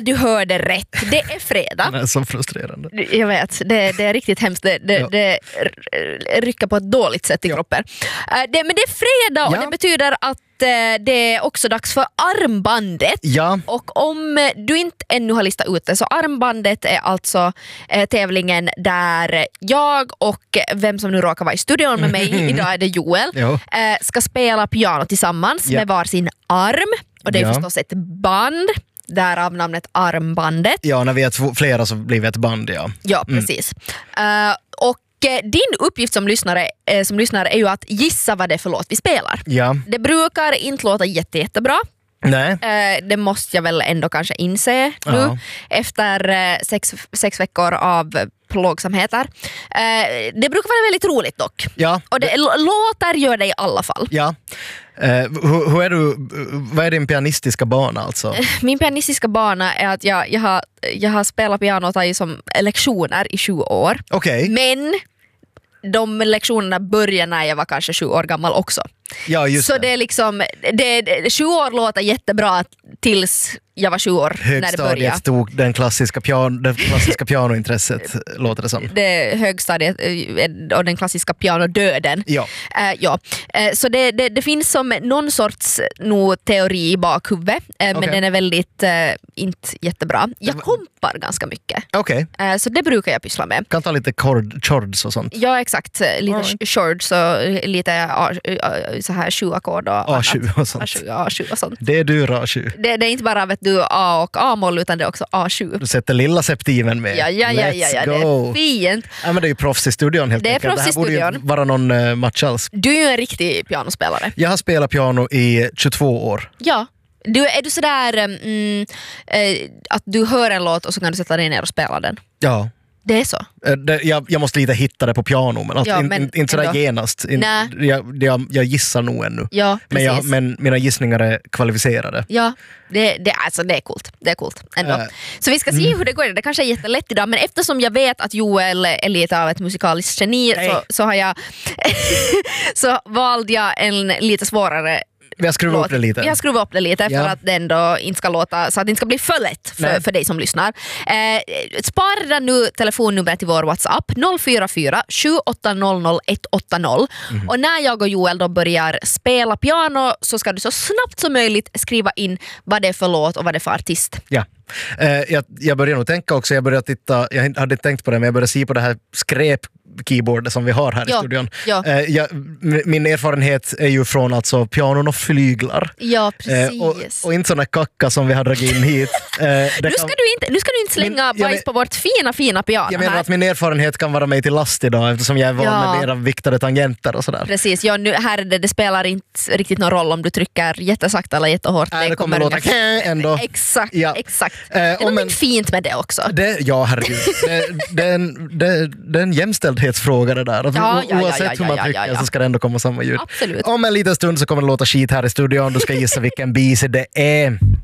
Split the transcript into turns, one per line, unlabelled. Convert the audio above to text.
du hörde rätt. Det är fredag.
Det är så frustrerande.
Jag vet, det är riktigt hemskt. Det rycker på ett dåligt sätt i kroppen. Men det är fredag och det betyder att det är också dags för armbandet.
Ja.
Och om du inte ännu har listat ut det, så armbandet är alltså tävlingen där jag och vem som nu råkar vara i studion med mig, idag är det Joel, ska spela piano tillsammans med varsin arm. Och det är förstås ett band, därav namnet armbandet.
Ja, när vi är flera så blir vi ett band,
Ja, precis. Och din uppgift som lyssnare är ju att gissa vad det är för låt vi spelar.
Ja.
Det brukar inte låta jättebra.
Nej.
Det måste jag väl ändå kanske inse nu efter 6 veckor av plågsamheter. Det brukar vara väldigt roligt dock.
Ja.
Och låtar gör det i alla fall.
Ja. Hur är du, vad är din pianistiska bana alltså?
Min pianistiska bana är att jag har spelat piano och tagit som lektioner i 20 år.
Okej.
Men de lektionerna började när jag var kanske 7 år gammal också.
Ja, just
så det är liksom 20 år låter jättebra tills jag var 20 år när det började.
Högstadiet tog det klassiska pianointresset, låter det som.
Det högstadiet och den klassiska pianodöden.
Ja.
Så det finns som någon sorts teori i bakhuvudet, men den är väldigt inte jättebra. Jag kompar ganska mycket.
Okej.
Så det brukar jag pyssla med.
Kan ta lite chords och sånt.
Ja, exakt. Lite chords och lite så här 7-ackord och
A7 och sånt.
A7 och sånt.
Det är du A7.
Det är inte bara vet du A och A-moll utan det är också A7.
Du sätter lilla septimen med.
Ja,
Let's go.
det är fint.
Ja, men det är ju proffs i studion helt enkelt.
Det är proffs i studion.
Det här borde ju vara någon match alls.
Du är ju en riktig pianospelare.
Jag har spelat piano i 22 år.
Ja. Är du sådär att du hör en låt och så kan du sätta dig ner och spela den?
Ja.
Det är så?
Jag måste lite hitta det på piano, men inte sådär genast. Jag gissar nog ännu.
Ja,
men mina gissningar är kvalificerade.
Ja, det är coolt. Det är coolt ändå. Så vi ska se hur det går. Det kanske är jättelätt idag, men eftersom jag vet att Joel är lite av ett musikaliskt geni så har jag så valde jag en lite svårare.
Vi har skruvat upp det lite.
Vi har skruvat upp det lite för att det ändå inte ska låta, så att det inte ska bli för lätt för dig som lyssnar. Spara nu telefonnumret till vår WhatsApp 044 7800 180. Och när jag och Joel då börjar spela piano så ska du så snabbt som möjligt skriva in vad det är för låt och vad det är för artist.
Ja. Jag börjar nog tänka också, jag hade inte tänkt på det, men jag började se på det här keyboardet som vi har här i studion.
Ja.
Min erfarenhet är ju från alltså pianon och flyglar.
Ja, precis.
Och inte såna kacka som vi har dragit in hit.
Nu ska du inte slänga bajs på vårt fina piano.
Jag menar att min erfarenhet kan vara mig till last idag eftersom jag är van med era viktade tangenter och sådär.
Precis, nu här det spelar inte riktigt någon roll om du trycker jättesakta eller jättehårt.
Det kommer låta ändå.
Exakt. Det är något fint med det också.
Herregud. Det är en jämställdhetsfråga det där. Oavsett hur man trycker så ska det ändå komma samma ljud.
Absolut.
Om en liten stund så kommer det låta skit här i studion. Du ska gissa vilken bise det är.